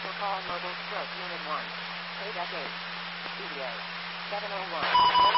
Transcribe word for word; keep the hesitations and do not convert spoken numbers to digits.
Commercial call mobile stroke unit one. A-eight. C D A. seven oh one.